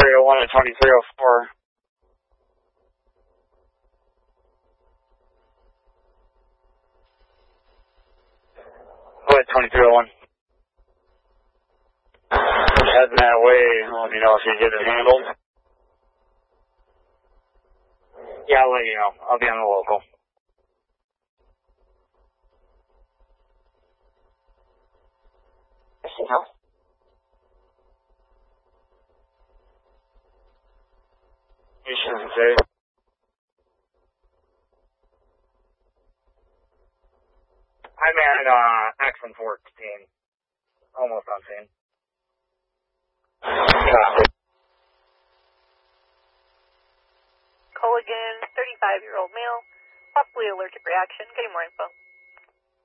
2301 to 2304. Go ahead, 2301. Heading that way. Let me know if you get it handled. Yeah, I'll let you know. I'll be on the local. Anything else? You shouldn't say. I'm at Axon 14. Almost on scene. Culligan, 35-year-old male, possibly allergic reaction. Getting more info.